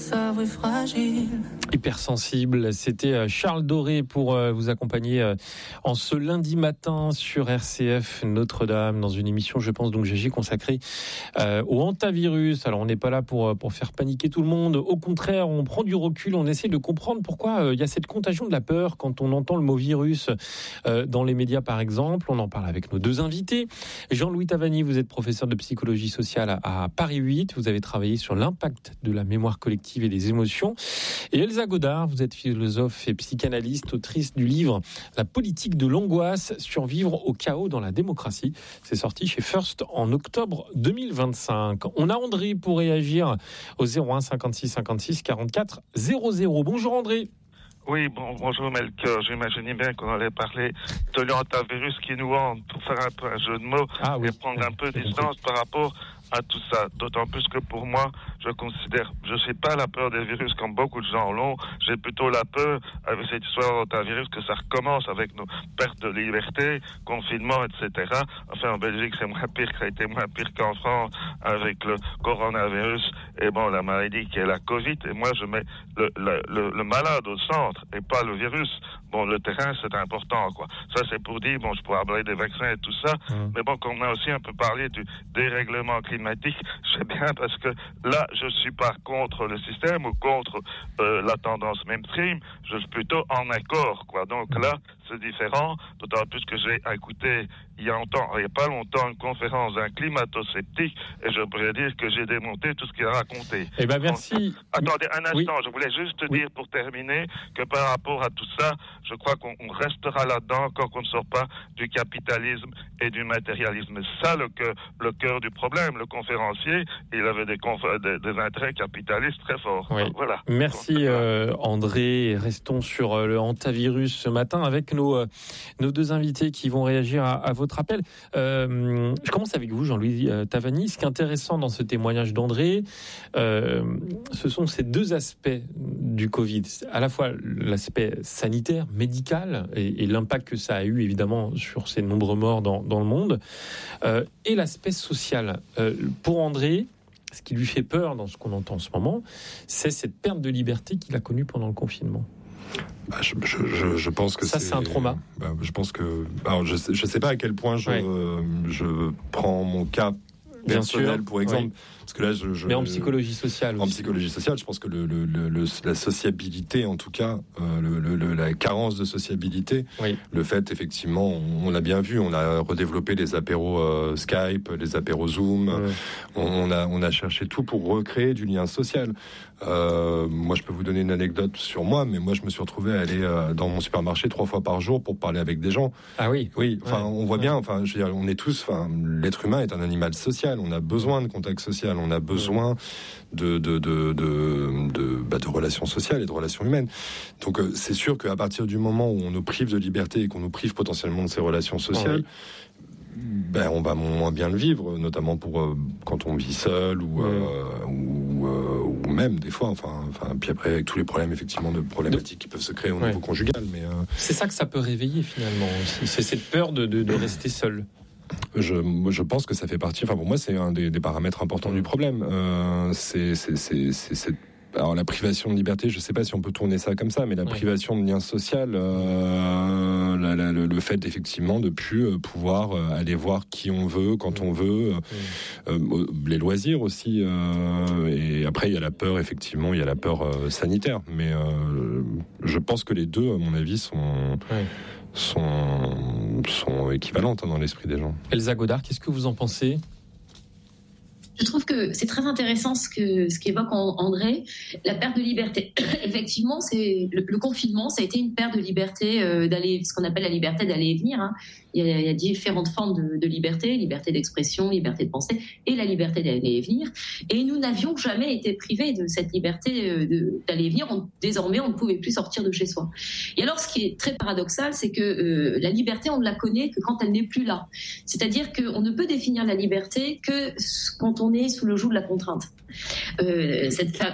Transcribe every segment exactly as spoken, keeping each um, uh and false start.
cerveau fragile. Hypersensible, c'était Charles Doré pour vous accompagner en ce lundi matin sur R C F Notre-Dame dans une émission, je pense, donc G G consacrée euh, au hantavirus. Alors on n'est pas là pour pour faire paniquer tout le monde. Au contraire, on prend du recul, on essaie de comprendre pourquoi il euh, y a cette contagion de la peur quand on entend le mot virus euh, dans les médias, par exemple. On en parle avec nos deux invités. Jean-Louis Tavani, vous êtes professeur de psychologie sociale à Paris huit. Vous avez travaillé sur l'impact de la mémoire collective et des émotions. Et Elsa Godard, vous êtes philosophe et psychanalyste, autrice du livre « La politique de l'angoisse, survivre au chaos dans la démocratie ». C'est sorti chez First en octobre deux mille vingt-cinq. On a André pour réagir au zéro un cinquante-six cinquante-six quarante-quatre zéro zéro. Bonjour André. Oui, bon, bonjour Melchior. J'imaginais bien qu'on allait parler de l'hantavirus qui nous hante pour faire un peu un jeu de mots ah oui. et prendre un peu de distance par rapport à tout ça. D'autant plus que pour moi, je considère, je sais pas la peur des virus comme beaucoup de gens l'ont. J'ai plutôt la peur avec cette histoire d'hantavirus que ça recommence avec nos pertes de liberté, confinement, et cetera. Enfin, en Belgique, c'est moins pire, ça a été moins pire qu'en France avec le coronavirus et bon, la maladie qui est la Covid. Et moi, je mets le, le, le, le malade au centre et pas le virus. Bon, le terrain, c'est important, quoi. Ça, c'est pour dire, bon, je pourrais parler des vaccins et tout ça. Mmh. Mais bon, comme on a aussi un peu parlé du dérèglement climatique, je sais bien parce que là, je suis pas contre le système ou contre euh, la tendance mainstream, je suis plutôt en accord, quoi. Donc là, c'est différent, d'autant plus que j'ai écouté il y a longtemps, il y a pas longtemps, une conférence d'un climato-sceptique et je pourrais dire que j'ai démonté tout ce qu'il a raconté. Eh ben merci. Donc, attendez un instant, oui. Je voulais juste oui. dire pour terminer que par rapport à tout ça, je crois qu'on restera là-dedans quand on ne sort pas du capitalisme et du matérialisme. C'est ça le cœur, le cœur du problème. Le conférencier, il avait des, conf- des, des intérêts capitalistes très forts. Oui. Donc, voilà. Merci euh, André. Restons sur euh, le hantavirus ce matin avec nos, euh, nos deux invités qui vont réagir à, à votre appel. Euh, je commence avec vous, Jean-Louis euh, Tavani. Ce qui est intéressant dans ce témoignage d'André, euh, ce sont ces deux aspects du Covid. À la fois l'aspect sanitaire, médical, et, et l'impact que ça a eu évidemment sur ces nombreux morts dans, dans le monde, euh, et l'aspect social. Euh, pour André, ce qui lui fait peur dans ce qu'on entend en ce moment, c'est cette perte de liberté qu'il a connue pendant le confinement. Bah, je, je, je pense que ça c'est, c'est un trauma. Bah, je pense que, alors je sais, je sais pas à quel point je, ouais. euh, je prends mon cas Bien personnel sûr, pour exemple, oui. parce que là, je, je mais en psychologie sociale. En aussi. psychologie sociale, je pense que le, le, le, le la sociabilité, en tout cas, euh, le, le, la carence de sociabilité, oui. le fait effectivement, on, on l'a bien vu, on a redéveloppé les apéros euh, Skype, les apéros Zoom, oui. on, on a on a cherché tout pour recréer du lien social. Euh, moi, je peux vous donner une anecdote sur moi, mais moi, je me suis retrouvé à aller euh, dans mon supermarché trois fois par jour pour parler avec des gens. Ah oui, oui. Enfin, ouais. on voit bien. Enfin, je veux dire, on est tous. Enfin, l'être humain est un animal social. On a besoin de contact social. On a besoin de de de de de, bah, de relations sociales et de relations humaines. Donc, euh, c'est sûr qu'à partir du moment où on nous prive de liberté et qu'on nous prive potentiellement de ces relations sociales. Oui. Ben, on va moins bien le vivre, notamment pour euh, quand on vit seul ou, euh, ou, euh, ou même des fois, enfin, enfin, puis après avec tous les problèmes effectivement de problématiques qui peuvent se créer au ouais. niveau conjugal. Mais euh... c'est ça que ça peut réveiller finalement aussi, c'est cette peur de, de, de rester seul. Je, je pense que ça fait partie. Enfin, pour moi, c'est un des, des paramètres importants mmh. du problème. Euh, c'est, c'est, c'est, c'est, c'est Alors la privation de liberté, je ne sais pas si on peut tourner ça comme ça, mais la oui. privation de lien social, euh, la, la, le, le fait effectivement de plus pouvoir aller voir qui on veut, quand oui. on veut, oui. euh, les loisirs aussi. Euh, et après, il y a la peur, effectivement, il y a la peur euh, sanitaire. Mais euh, je pense que les deux, à mon avis, sont... Oui. sont, sont équivalentes hein, dans l'esprit des gens. Elsa Godard, qu'est-ce que vous en pensez ? Je trouve que c'est très intéressant ce que ce qu'évoque André, la perte de liberté. Effectivement, c'est le, le confinement, ça a été une perte de liberté euh, d'aller, ce qu'on appelle la liberté d'aller et venir. Hein. Il y a, il y a différentes formes de, de liberté, liberté d'expression, liberté de penser, et la liberté d'aller et venir. Et nous n'avions jamais été privés de cette liberté euh, de, d'aller et venir. On, désormais, on ne pouvait plus sortir de chez soi. Et alors, ce qui est très paradoxal, c'est que euh, la liberté, on ne la connaît que quand elle n'est plus là. C'est-à-dire qu'on ne peut définir la liberté que quand on on est sous le joug de la contrainte. Euh, cette, cette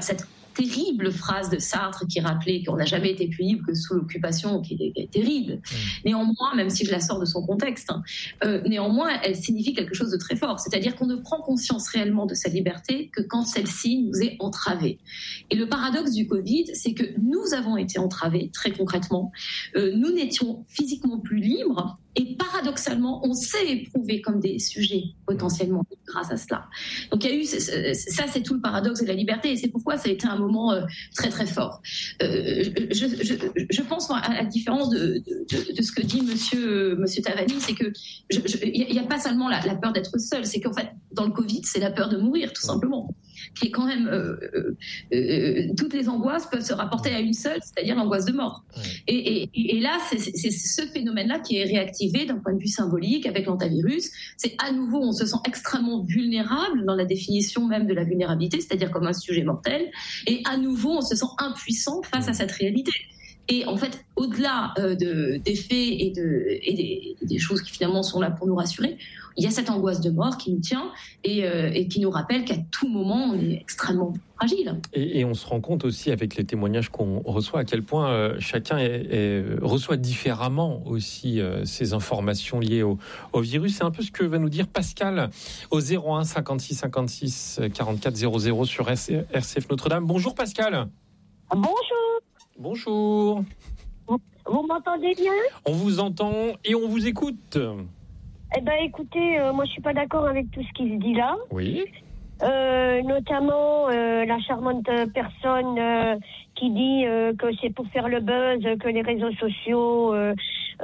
terrible phrase de Sartre qui rappelait qu'on n'a jamais été plus libre que sous l'occupation, qui est, qui est terrible. Mmh. Néanmoins, même si je la sors de son contexte, hein, euh, néanmoins, elle signifie quelque chose de très fort. C'est-à-dire qu'on ne prend conscience réellement de sa liberté que quand celle-ci nous est entravée. Et le paradoxe du Covid, c'est que nous avons été entravés, très concrètement. Euh, nous n'étions physiquement plus libres. Et paradoxalement, on s'est éprouvé comme des sujets potentiellement grâce à cela. Donc il y a eu ça, c'est tout le paradoxe de la liberté, et c'est pourquoi ça a été un moment euh, très très fort. Euh, je, je, je pense moi, à la différence de, de, de ce que dit Monsieur Monsieur Tavani, c'est que il n'y a pas seulement la, la peur d'être seul, c'est qu'en fait dans le Covid, c'est la peur de mourir tout simplement, qui est quand même euh, euh, euh, toutes les angoisses peuvent se rapporter à une seule, c'est-à-dire l'angoisse de mort. Et, et, et là, c'est, c'est ce phénomène-là qui est réactivé d'un point de vue symbolique avec l'antavirus. C'est à nouveau, on se sent extrêmement vulnérable dans la définition même de la vulnérabilité, c'est-à-dire comme un sujet mortel. Et à nouveau, on se sent impuissant face à cette réalité. Et en fait, au-delà euh, de, des faits et, de, et des, des choses qui finalement sont là pour nous rassurer, il y a cette angoisse de mort qui nous tient et, euh, et qui nous rappelle qu'à tout moment, on est extrêmement fragile. Et, et on se rend compte aussi avec les témoignages qu'on reçoit à quel point euh, chacun est, est, reçoit différemment aussi euh, ces informations liées au, au virus. C'est un peu ce que va nous dire Pascal au zéro un cinquante-six cinquante-six quarante-quatre zéro zéro sur R C F Notre-Dame. Bonjour Pascal. Bonjour. Bonjour. Vous, vous m'entendez bien ? On vous entend et on vous écoute. Eh ben, écoutez, euh, moi je suis pas d'accord avec tout ce qui se dit là. Oui. Euh, notamment euh, la charmante personne euh, qui dit euh, que c'est pour faire le buzz que les réseaux sociaux euh,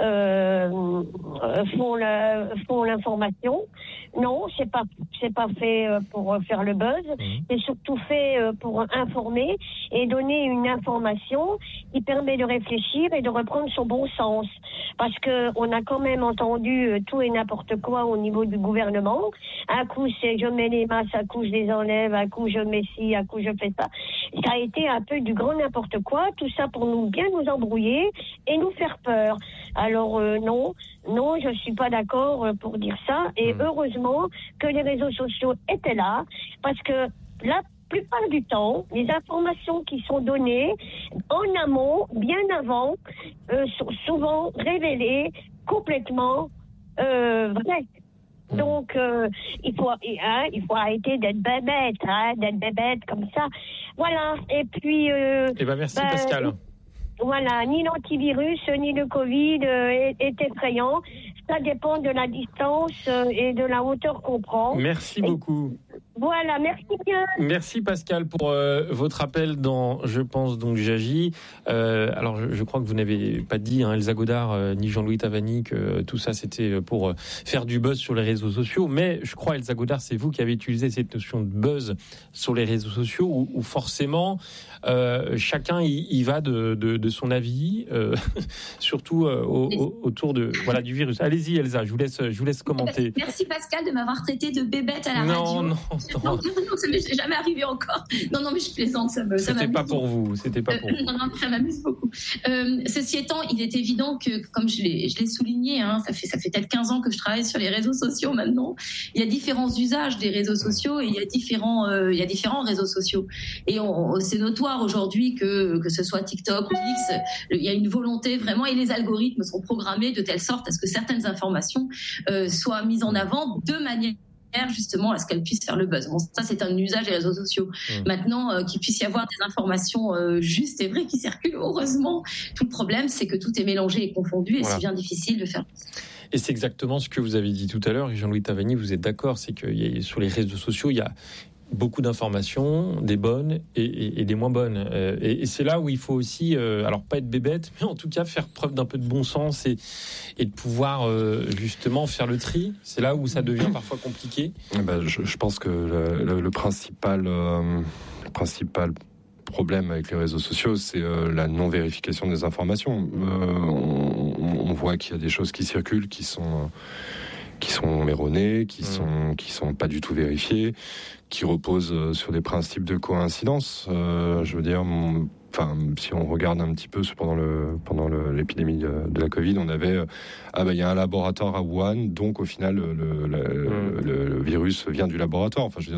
euh, font, la, font l'information. Non, c'est pas c'est pas fait pour faire le buzz. Mmh. C'est surtout fait pour informer et donner une information qui permet de réfléchir et de reprendre son bon sens. Parce que on a quand même entendu tout et n'importe quoi au niveau du gouvernement. Un coup c'est je mets les masques, un coup je les enlève, un coup je mets ci, un coup je fais ça. Ça a été un peu du grand n'importe quoi. Tout ça pour nous bien nous embrouiller et nous faire peur. Alors euh, non, non, je suis pas d'accord pour dire ça. Et mmh. heureusement que les réseaux sociaux étaient là, parce que la plupart du temps, les informations qui sont données en amont, bien avant, euh, sont souvent révélées complètement euh, vraies. Mmh. Donc, euh, il faut, hein, il faut arrêter d'être bébête, hein, d'être bébête comme ça. Voilà. Et puis. Euh, eh ben merci ben, Pascal. Voilà, ni l'antivirus ni le Covid euh, est, est effrayant. Ça dépend de la distance euh, et de la hauteur qu'on prend. Merci et beaucoup. Voilà, merci bien. Merci Pascal pour euh, votre appel dans Je pense donc j'agis. Euh, alors je, je crois que vous n'avez pas dit, hein, Elsa Godard euh, ni Jean-Louis Tavani, que tout ça c'était pour euh, faire du buzz sur les réseaux sociaux. Mais je crois, Elsa Godard, c'est vous qui avez utilisé cette notion de buzz sur les réseaux sociaux où, où forcément euh, chacun y, y va de, de, de son avis, euh, surtout euh, au, au, autour de voilà du virus. Allez-y Elsa, je vous laisse, je vous laisse commenter. Merci Pascal de m'avoir traité de bébête à la non, radio. Non, non, non, non, ça m'est jamais arrivé encore. Non, non, mais je plaisante, ça me. Ça c'était pas pour vous, c'était pas pour euh, vous. Non, non, ça m'amuse beaucoup. Euh, ceci étant, il est évident que, comme je l'ai, je l'ai souligné, hein, ça fait, ça fait peut-être quinze ans que je travaille sur les réseaux sociaux maintenant. Il y a différents usages des réseaux sociaux et il y a différents, euh, il y a différents réseaux sociaux. Et on, c'est notoire aujourd'hui que, que ce soit TikTok ou X, il y a une volonté vraiment, et les algorithmes sont programmés de telle sorte à ce que certaines informations euh, soient mises en avant de manière justement à ce qu'elle puisse faire le buzz. Bon, ça c'est un usage des réseaux sociaux. Mmh. Maintenant, euh, qu'il puisse y avoir des informations euh, justes et vraies qui circulent, heureusement. Tout le problème, c'est que tout est mélangé et confondu et voilà. C'est bien difficile de faire. Et c'est exactement ce que vous avez dit tout à l'heure, Jean-Louis Tavani, vous êtes d'accord, c'est que y a, sur les réseaux sociaux, il y a beaucoup d'informations, des bonnes et, et, et des moins bonnes. Euh, et, et c'est là où il faut aussi, euh, alors pas être bébête, mais en tout cas faire preuve d'un peu de bon sens et, et de pouvoir euh, justement faire le tri. C'est là où ça devient parfois compliqué. Ben, je, je pense que le, le, le principal, euh, le principal problème avec les réseaux sociaux, c'est euh, la non-vérification des informations. Euh, on, on voit qu'il y a des choses qui circulent, qui sont... Euh, qui sont erronées, qui sont qui sont pas du tout vérifiées, qui reposent sur des principes de coïncidence. Euh, je veux dire, mon, enfin, si on regarde un petit peu pendant le pendant le, l'épidémie de, de la Covid, on avait ah ben il y a un laboratoire à Wuhan, donc au final le le, le, mmh. le, le virus vient du laboratoire. Enfin, je veux dire, c'est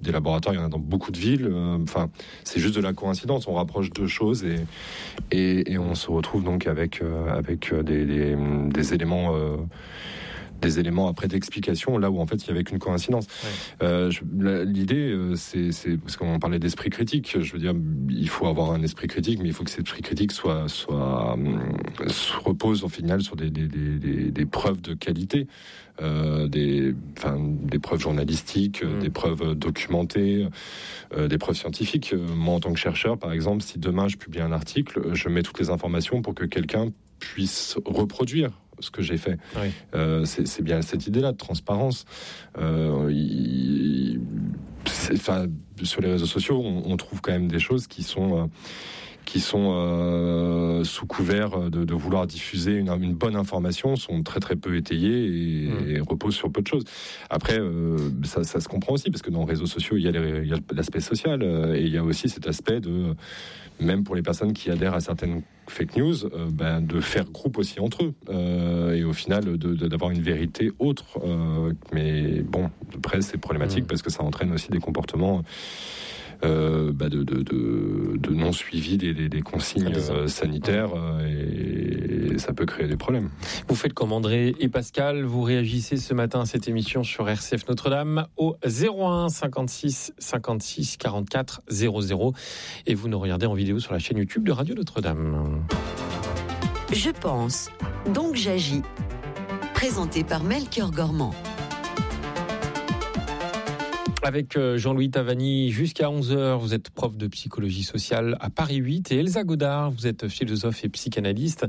des laboratoires, il y en a dans beaucoup de villes. Enfin, euh, c'est juste de la coïncidence. On rapproche deux choses et, et, et on se retrouve donc avec, euh, avec des, des, des éléments... Euh, des éléments après d'explication là où en fait il y avait qu'une coïncidence. Ouais. Euh, je, la, l'idée euh, c'est, c'est parce qu'on parlait d'esprit critique. Je veux dire, il faut avoir un esprit critique, mais il faut que cet esprit critique soit soit euh, se repose au final sur des des, des, des, des preuves de qualité, euh, des enfin des preuves journalistiques, mmh. des preuves documentées, euh, des preuves scientifiques. Moi en tant que chercheur, par exemple, si demain je publie un article, je mets toutes les informations pour que quelqu'un puisse reproduire ce que j'ai fait. Oui. Euh, c'est, c'est bien cette idée-là de transparence. Euh, il, enfin, sur les réseaux sociaux, on, on trouve quand même des choses qui sont euh, qui sont euh, sous couvert de, de vouloir diffuser une, une bonne information, sont très très peu étayées et, mmh. et reposent sur peu de choses. Après, euh, ça, ça se comprend aussi parce que dans les réseaux sociaux, il y a, les, il y a l'aspect social euh, et il y a aussi cet aspect de, même pour les personnes qui adhèrent à certaines fake news, euh, ben, de faire groupe aussi entre eux euh, et au final de, de, d'avoir une vérité autre. Euh, mais bon, après c'est problématique mmh. parce que ça entraîne aussi des comportements Euh, bah de, de, de, de non-suivi des, des, des consignes euh, sanitaires euh, et ça peut créer des problèmes. Vous faites comme André et Pascal, vous réagissez ce matin à cette émission sur R C F Notre-Dame au zéro un cinquante-six cinquante-six quarante-quatre zéro zéro et vous nous regardez en vidéo sur la chaîne YouTube de Radio Notre-Dame. Je pense, donc j'agis. Présenté par Melchior Gormand. Avec Jean-Louis Tavani jusqu'à onze heures, vous êtes prof de psychologie sociale à Paris huit et Elsa Godard, vous êtes philosophe et psychanalyste.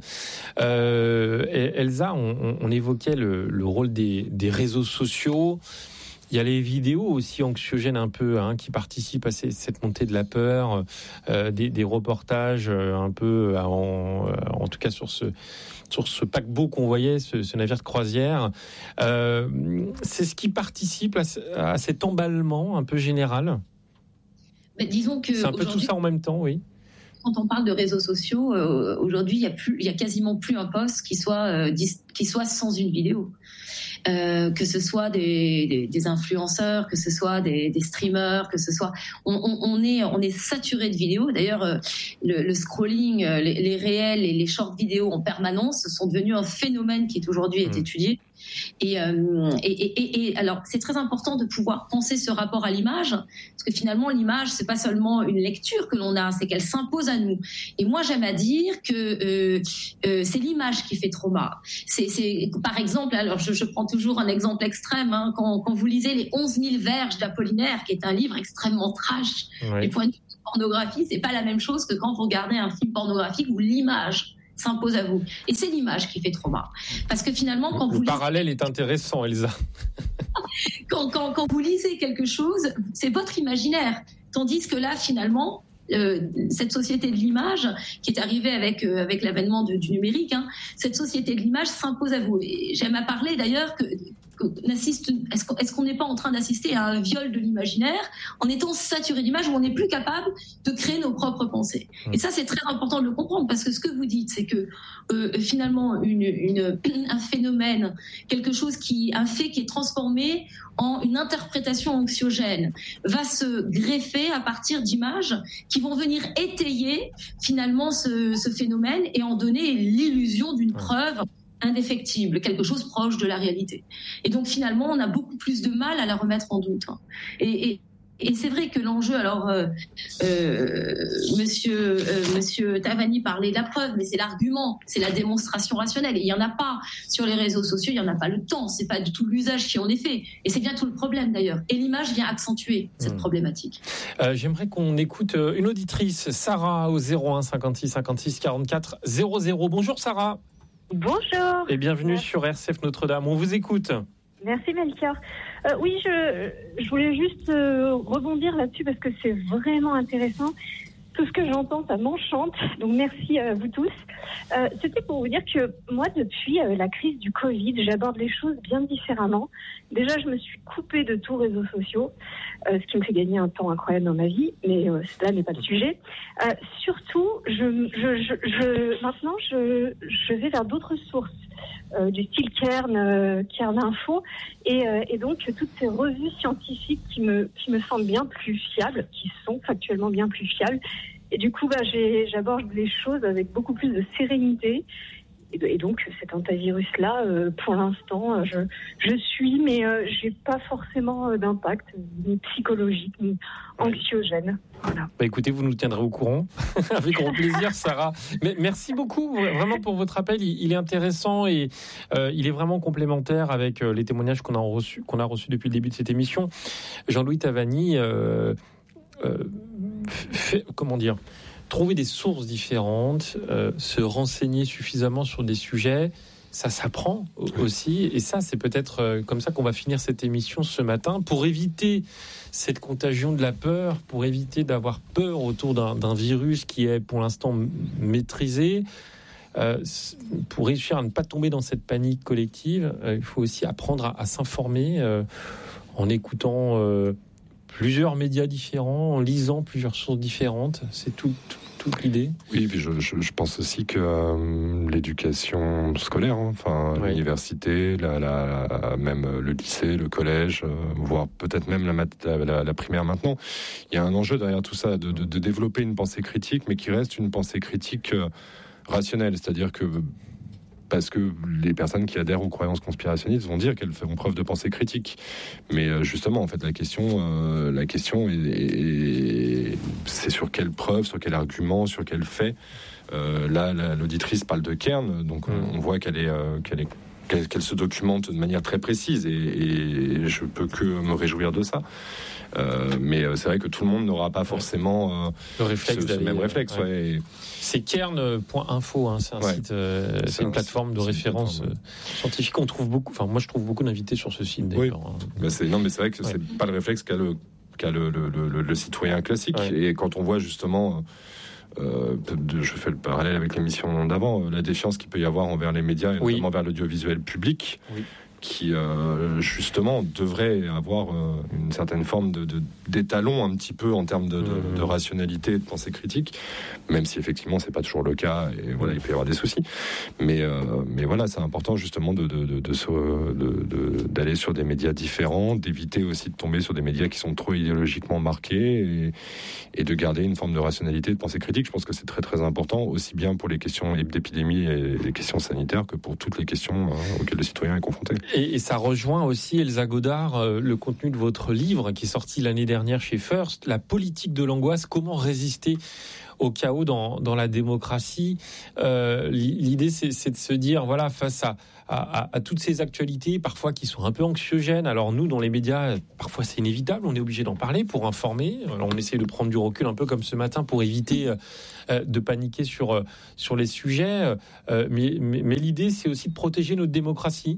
Euh, et Elsa, on, on évoquait le, le rôle des, des réseaux sociaux. Il y a les vidéos aussi anxiogènes un peu hein, qui participent à ces, cette montée de la peur, euh, des, des reportages un peu, en, en tout cas sur ce, sur ce paquebot qu'on voyait, ce, ce navire de croisière. Euh, c'est ce qui participe à, à cet emballement un peu général. Mais disons que c'est un peu tout ça en même temps, oui. Quand on parle de réseaux sociaux, euh, aujourd'hui, il y a plus, il y a quasiment plus un post qui soit, euh, dis, qui soit sans une vidéo. Euh, que ce soit des, des, des influenceurs, que ce soit des, des streamers, que ce soit, on, on, on est, on est saturé de vidéos. D'ailleurs, euh, le, le scrolling, les, les réels et les short vidéos en permanence sont devenus un phénomène qui est aujourd'hui est étudié. Et, euh, et, et, et alors, c'est très important de pouvoir penser ce rapport à l'image, parce que finalement, l'image, c'est pas seulement une lecture que l'on a, c'est qu'elle s'impose à nous. Et moi, j'aime à dire que euh, euh, c'est l'image qui fait trauma. C'est, c'est par exemple, alors je, je prends toujours un exemple extrême, hein, quand, quand vous lisez les onze mille verges d'Apollinaire, qui est un livre extrêmement trash, oui. Les points de vue de pornographie, c'est pas la même chose que quand vous regardez un film pornographique où l'image s'impose à vous. Et c'est l'image qui fait trauma. Parce que finalement, quand le vous... Le parallèle lisez... est intéressant, Elsa. quand, quand, quand vous lisez quelque chose, c'est votre imaginaire. Tandis que là, finalement, euh, cette société de l'image, qui est arrivée avec, euh, avec l'avènement de, du numérique, hein, cette société de l'image s'impose à vous. Et j'aime à parler d'ailleurs que... Est-ce qu'on, est-ce qu'on n'est pas en train d'assister à un viol de l'imaginaire en étant saturé d'images où on n'est plus capable de créer nos propres pensées. Et ça, c'est très important de le comprendre parce que ce que vous dites, c'est que euh, finalement, une, une, un phénomène, quelque chose qui, un fait qui est transformé en une interprétation anxiogène va se greffer à partir d'images qui vont venir étayer finalement ce, ce phénomène et en donner l'illusion d'une preuve indéfectible, quelque chose proche de la réalité. Et donc finalement, on a beaucoup plus de mal à la remettre en doute. Et, et, et c'est vrai que l'enjeu, alors euh, euh, Monsieur euh, Monsieur Tavani parlait de la preuve, mais c'est l'argument, c'est la démonstration rationnelle. Et il y en a pas sur les réseaux sociaux, il y en a pas le temps, c'est pas du tout l'usage qui en est fait. Et c'est bien tout le problème d'ailleurs. Et l'image vient accentuer cette mmh. problématique. Euh, j'aimerais qu'on écoute une auditrice, Sarah, au zéro un cinquante-six cinquante-six quarante-quatre zéro zéro. Bonjour Sarah. Bonjour. Et bienvenue Merci. Sur R C F Notre-Dame. On vous écoute. Merci Melchior. Euh, oui, je, je voulais juste euh, rebondir là-dessus parce que c'est vraiment intéressant. tout ce que j'entends, ça m'enchante. Donc merci à vous tous. Euh, c'était pour vous dire que moi, depuis euh, la crise du Covid, j'aborde les choses bien différemment. Déjà, je me suis coupée de tous réseaux sociaux, euh, ce qui me fait gagner un temps incroyable dans ma vie, mais euh, cela n'est pas le sujet. Euh, surtout, je, je, je, je, maintenant, je, je vais vers d'autres sources. Euh, du style Cairn, euh, Cairn Info, et, euh, et donc toutes ces revues scientifiques qui me qui me semblent bien plus fiables, qui sont factuellement bien plus fiables. Et du coup, bah, j'ai, j'aborde les choses avec beaucoup plus de sérénité. Et, et donc cet antivirus-là, euh, pour l'instant, je je suis, mais euh, j'ai pas forcément d'impact ni psychologique ni anxiogène. Voilà. Bah écoutez, vous nous tiendrez au courant avec grand plaisir, Sarah. Mais merci beaucoup vraiment pour votre appel. Il, il est intéressant et euh, il est vraiment complémentaire avec euh, les témoignages qu'on a reçus, qu'on a reçus depuis le début de cette émission. Jean-Louis Tavani, euh, euh, fait, comment dire, trouver des sources différentes, euh, se renseigner suffisamment sur des sujets. Ça s'apprend aussi, et ça, c'est peut-être comme ça qu'on va finir cette émission ce matin, pour éviter cette contagion de la peur, pour éviter d'avoir peur autour d'un, d'un virus qui est pour l'instant maîtrisé. Euh, pour réussir à ne pas tomber dans cette panique collective, euh, il faut aussi apprendre à, à s'informer euh, en écoutant euh, plusieurs médias différents, en lisant plusieurs sources différentes. C'est tout. tout toute l'idée. Oui, puis je, je, je pense aussi que euh, l'éducation scolaire, hein, enfin oui. l'université, la, la, même le lycée, le collège, euh, voire peut-être même la, la, la primaire maintenant, il y a un enjeu derrière tout ça, de, de, de développer une pensée critique, mais qui reste une pensée critique euh, rationnelle, c'est-à-dire que parce que les personnes qui adhèrent aux croyances conspirationnistes vont dire qu'elles font preuve de pensée critique. Mais justement, en fait, la question, euh, la question est, est, c'est sur quelle preuve, sur quel argument, sur quel fait. Euh, là, la, l'auditrice parle de Cairn, donc on, on voit qu'elle est, euh, qu'elle est qu'elle, qu'elle se documente de manière très précise, et, et je peux que me réjouir de ça. Euh, mais c'est vrai que tout le monde n'aura pas forcément euh, le réflexe, ce, ce même réflexe. Ouais. Ouais, et... C'est cairn point info, hein, c'est un ouais. site, euh, c'est, c'est une plateforme de référence plateforme, ouais. scientifique. On trouve beaucoup, enfin moi je trouve beaucoup d'invités sur ce site. D'ailleurs. Oui. Hein. Mais c'est, non, mais c'est vrai que ouais. c'est pas le réflexe qu'a le qu'a le, le, le, le citoyen classique. Ouais. Et quand on voit justement, euh, je fais le parallèle avec l'émission d'avant, la défiance qu'il peut y avoir envers les médias et oui. notamment vers l'audiovisuel public. Oui. Qui euh, justement devrait avoir euh, une certaine forme de, de, d'étalon un petit peu en termes de, de, de rationalité et de pensée critique, même si effectivement c'est pas toujours le cas, et voilà, il peut y avoir des soucis, mais euh, mais voilà, c'est important justement de de de, de, de, de d'aller sur des médias différents, d'éviter aussi de tomber sur des médias qui sont trop idéologiquement marqués, et, et de garder une forme de rationalité et de pensée critique. Je pense que c'est très très important, aussi bien pour les questions d'épidémie et les questions sanitaires que pour toutes les questions euh, auxquelles le citoyen est confronté. Et, et ça rejoint aussi, Elsa Godard, euh, le contenu de votre livre qui est sorti l'année dernière chez First, La politique de l'angoisse, comment résister au chaos dans, dans la démocratie. Euh, l'idée, c'est, c'est de se dire, voilà, face à, à, à toutes ces actualités, parfois qui sont un peu anxiogènes. Alors nous, dans les médias, parfois c'est inévitable, on est obligé d'en parler pour informer. Alors on essaie de prendre du recul, un peu comme ce matin, pour éviter euh, de paniquer sur, euh, sur les sujets. Euh, mais, mais, mais l'idée, c'est aussi de protéger notre démocratie.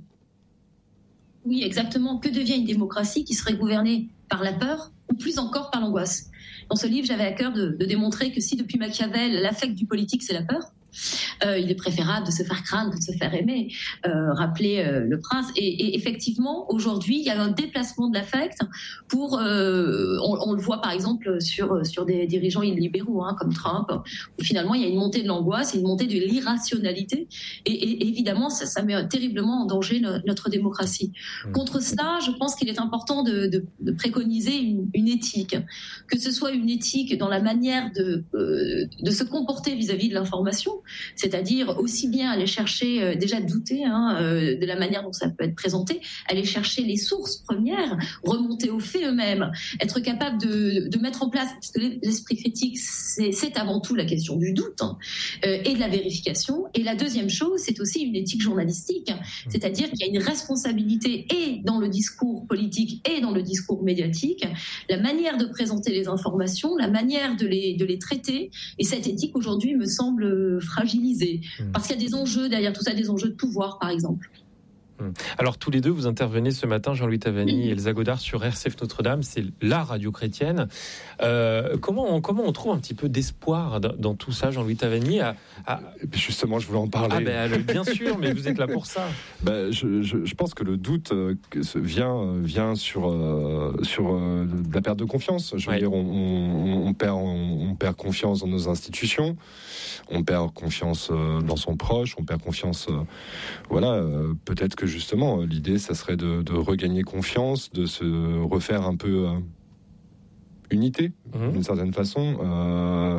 Oui, exactement. Que devient une démocratie qui serait gouvernée par la peur ou plus encore par l'angoisse ? Dans ce livre, j'avais à cœur de, de démontrer que si depuis Machiavel, l'affect du politique, c'est la peur, euh, il est préférable de se faire craindre que de se faire aimer, euh, rappeler euh, le prince. Et, et effectivement, aujourd'hui, il y a un déplacement de l'affect pour, euh, on, on le voit par exemple sur, sur des dirigeants illibéraux, hein, comme Trump, où finalement il y a une montée de l'angoisse et une montée de l'irrationalité. Et, et évidemment, ça, ça met terriblement en danger no, notre démocratie. Contre cela, je pense qu'il est important de, de, de préconiser une, une éthique, que ce soit une éthique dans la manière de, euh, de se comporter vis-à-vis de l'information, c'est-à-dire aussi bien aller chercher, euh, déjà douter hein, euh, de la manière dont ça peut être présenté, aller chercher les sources premières, remonter aux faits eux-mêmes, être capable de, de mettre en place, parce que l'esprit critique, c'est, c'est avant tout la question du doute hein, euh, et de la vérification. Et la deuxième chose, c'est aussi une éthique journalistique, c'est-à-dire qu'il y a une responsabilité et dans le discours politique et dans le discours médiatique, la manière de présenter les informations, la manière de les, de les traiter. Et cette éthique, aujourd'hui, me semble fragilisée. Parce qu'il y a des enjeux derrière tout ça, des enjeux de pouvoir, par exemple. Alors tous les deux, vous intervenez ce matin, Jean-Louis Tavani et Elsa Godard, sur R C F Notre-Dame, c'est la radio chrétienne. Euh, comment, on, comment on trouve un petit peu d'espoir dans, dans tout ça, Jean-Louis Tavani à, à... Justement, je voulais en parler. Ah ben, bien sûr, mais vous êtes là pour ça. Ben, je, je, je pense que le doute vient, vient sur, euh, sur euh, la perte de confiance. Je veux ouais. dire, on, on, on, perd, on, on perd confiance dans nos institutions, on perd confiance dans son proche, on perd confiance... Euh, voilà, euh, peut-être que justement, l'idée, ça serait de, de regagner confiance, de se refaire un peu... Euh, unité, mmh. d'une certaine façon, euh,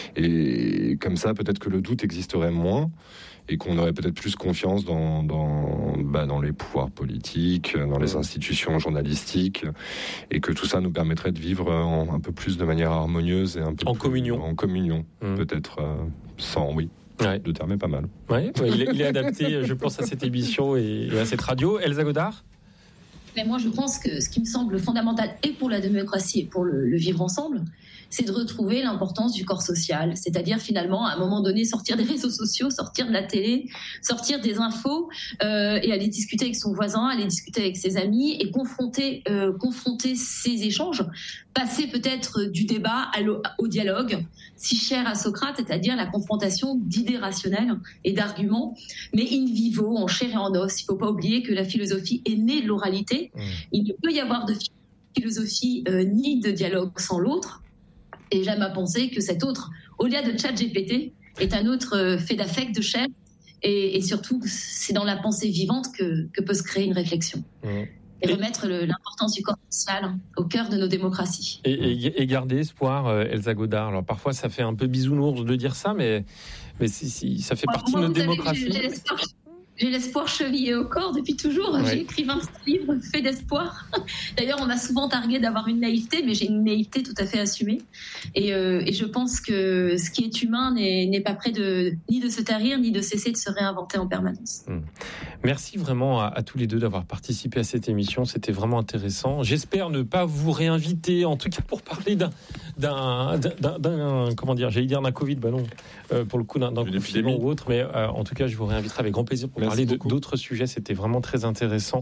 et comme ça, peut-être que le doute existerait moins, et qu'on aurait peut-être plus confiance dans, dans, bah, dans les pouvoirs politiques, dans les institutions journalistiques, et que tout ça nous permettrait de vivre en, un peu plus de manière harmonieuse et un peu en plus, communion, en communion, mmh. peut-être euh, sans, oui. Ouais. Le terme est pas mal. Ouais, ouais, il, est, il est adapté, je pense, à cette émission et, et à cette radio. Elsa Godard ? Mais moi, je pense que ce qui me semble fondamental, et pour la démocratie et pour le, le vivre ensemble, c'est de retrouver l'importance du corps social. C'est-à-dire, finalement, à un moment donné, sortir des réseaux sociaux, sortir de la télé, sortir des infos euh, et aller discuter avec son voisin, aller discuter avec ses amis et confronter, euh, confronter ces échanges, passer peut-être du débat à au dialogue, si cher à Socrate, c'est-à-dire la confrontation d'idées rationnelles et d'arguments, mais in vivo, en chair et en os. Il ne faut pas oublier que la philosophie est née de l'oralité. Mmh. Il ne peut y avoir de philosophie euh, ni de dialogue sans l'autre. Et j'aime à penser que cet autre, au-delà de ChatGPT, est un autre fait d'affect, de chair. Et, et surtout, c'est dans la pensée vivante que, que peut se créer une réflexion. Mmh. Et, et remettre le, l'importance du corps social au cœur de nos démocraties. Et, et, et garder espoir, Elsa Godard. Alors parfois, ça fait un peu bisounours de dire ça, mais, mais si, si, ça fait moi, partie moi, de notre démocratie. J'ai, j'ai l'espoir. J'ai l'espoir chevillé au corps depuis toujours. Ouais. J'ai écrit vingt livres faits d'espoir. D'ailleurs, on m'a souvent targué d'avoir une naïveté, mais j'ai une naïveté tout à fait assumée. Et, euh, et je pense que ce qui est humain n'est, n'est pas prêt de, ni de se tarir, ni de cesser de se réinventer en permanence. Mmh. Merci vraiment à, à tous les deux d'avoir participé à cette émission. C'était vraiment intéressant. J'espère ne pas vous réinviter, en tout cas pour parler d'un, d'un, d'un, d'un comment dire, j'allais dire d'un Covid, bah non, euh, pour le coup d'un, d'un confinement ou autre, mais euh, en tout cas, je vous réinviterai avec grand plaisir pour parler de, d'autres sujets. C'était vraiment très intéressant.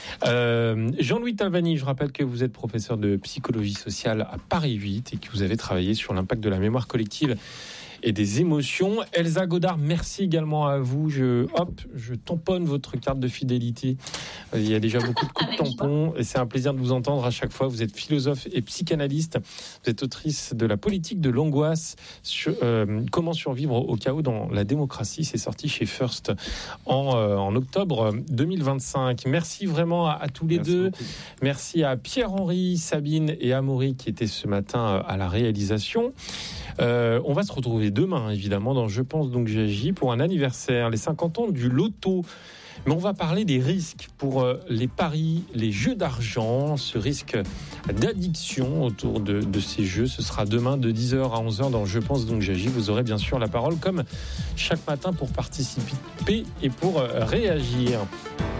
Euh, Jean-Louis Tavani, je rappelle que vous êtes professeur de psychologie sociale à Paris huit et que vous avez travaillé sur l'impact de la mémoire collective et des émotions. Elsa Godard, merci également à vous. Je, hop, je tamponne votre carte de fidélité. Il y a déjà beaucoup de coups de tampon et c'est un plaisir de vous entendre à chaque fois. Vous êtes philosophe et psychanalyste. Vous êtes autrice de La politique de l'angoisse. Sur, euh, comment survivre au chaos dans la démocratie. C'est sorti chez First en, euh, en octobre deux mille vingt-cinq. Merci vraiment à, à tous les merci deux. Beaucoup. Merci à Pierre-Henri, Sabine et Amaury qui étaient ce matin à la réalisation. Euh, on va se retrouver demain, évidemment, dans Je pense donc j'agis pour un anniversaire, les cinquante ans du loto. Mais on va parler des risques pour euh, les paris, les jeux d'argent, ce risque d'addiction autour de, de ces jeux. Ce sera demain de dix heures à onze heures dans Je pense donc j'agis. Vous aurez bien sûr la parole comme chaque matin pour participer et pour euh, réagir.